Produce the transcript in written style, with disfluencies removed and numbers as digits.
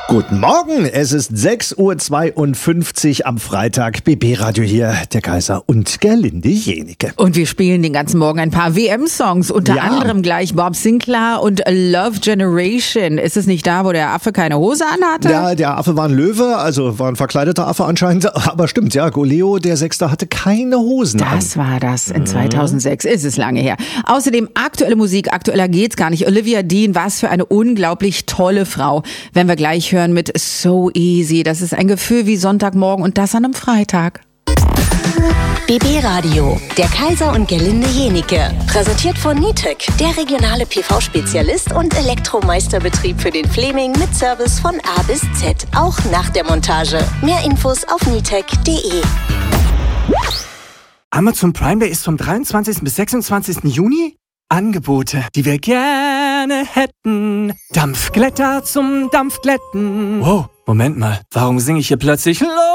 Guten Morgen, es ist 6:52 Uhr am Freitag. BB Radio hier, der Kaiser und Gerlinde Jenike. Und wir spielen den ganzen Morgen ein paar WM-Songs, unter anderem gleich Bob Sinclair und Love Generation. Ist es nicht da, wo der Affe keine Hose anhatte? Ja, der Affe war ein Löwe, also war ein verkleideter Affe anscheinend. Aber stimmt, ja, Goleo, der Sechste, hatte keine Hosen an. Das war das in 2006, ist es lange her. Außerdem aktuelle Musik, aktueller geht's gar nicht. Olivia Dean, was für eine unglaublich tolle Frau. Wenn wir gleich hören mit So Easy. Das ist ein Gefühl wie Sonntagmorgen und das an einem Freitag. BB Radio, der Kaiser und Gerlinde Jenike. Präsentiert von Nitec, der regionale PV-Spezialist und Elektromeisterbetrieb für den Fleming mit Service von A bis Z, auch nach der Montage. Mehr Infos auf nitec.de. Amazon Prime Day ist vom 23. bis 26. Juni. Angebote, die wir gerne hätten. Dampfglätter zum Dampfglätten. Wow, Moment mal, warum singe ich hier plötzlich